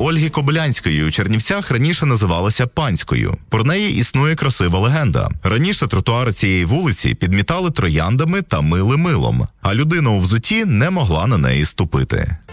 Ольги Кобилянської у Чернівцях раніше називалася Панською. Про неї існує красива легенда. Раніше тротуари цієї вулиці підмітали трояндами та мили милом, а людина у взутті не могла на неї ступити.